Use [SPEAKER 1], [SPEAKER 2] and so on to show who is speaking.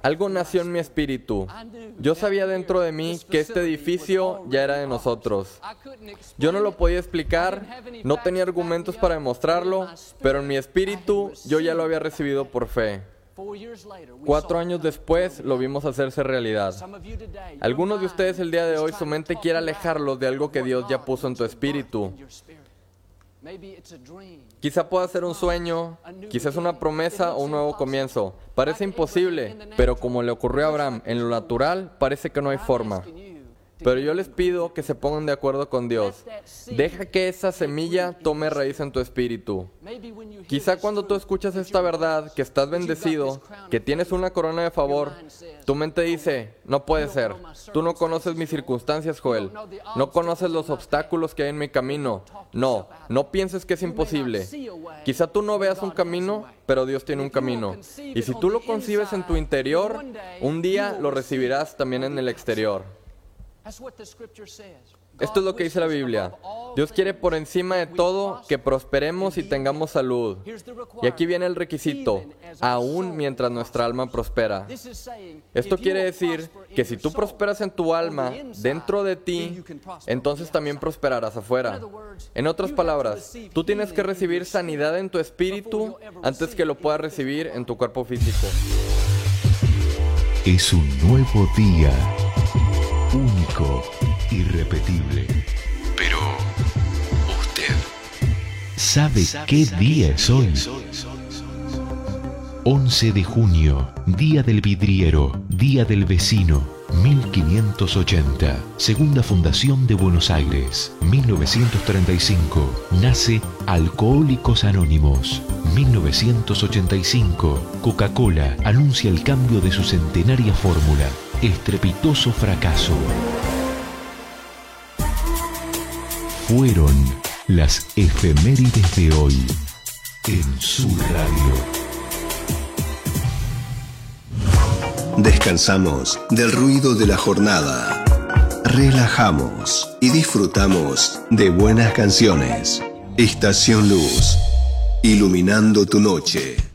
[SPEAKER 1] Algo nació en mi espíritu. Yo sabía dentro de mí que este edificio ya era de nosotros. Yo no lo podía explicar, no tenía argumentos para demostrarlo, pero en mi espíritu yo ya lo había recibido por fe. 4 años después lo vimos hacerse realidad. Algunos de ustedes el día de hoy su mente quiere alejarlos de algo que Dios ya puso en tu espíritu. Quizá pueda ser un sueño, quizás una promesa o un nuevo comienzo. Parece imposible, pero como le ocurrió a Abraham en lo natural, parece que no hay forma. Pero yo les pido que se pongan de acuerdo con Dios. Deja que esa semilla tome raíz en tu espíritu. Quizá cuando tú escuchas esta verdad, que estás bendecido, que tienes una corona de favor, tu mente dice, no puede ser. Tú no conoces mis circunstancias, Joel. No conoces los obstáculos que hay en mi camino. No pienses que es imposible. Quizá tú no veas un camino, pero Dios tiene un camino. Y si tú lo concibes en tu interior, un día lo recibirás también en el exterior. Esto es lo que dice la Biblia. Dios quiere por encima de todo que prosperemos y tengamos salud. Y aquí viene el requisito, aún mientras nuestra alma prospera. Esto quiere decir que si tú prosperas en tu alma, dentro de ti, entonces también prosperarás afuera. En otras palabras, tú tienes que recibir sanidad en tu espíritu antes que lo puedas recibir en tu cuerpo físico.
[SPEAKER 2] Es un nuevo día. Único, irrepetible. Pero, ¿usted sabe qué día es hoy? 11 de junio, Día del Vidriero, Día del Vecino, 1580. Segunda Fundación de Buenos Aires, 1935. Nace Alcohólicos Anónimos. 1985. Coca-Cola anuncia el cambio de su centenaria fórmula. Estrepitoso fracaso. Fueron las efemérides de hoy en su radio.
[SPEAKER 3] Descansamos del ruido de la jornada. Relajamos y disfrutamos de buenas canciones. Estación Luz, iluminando tu noche.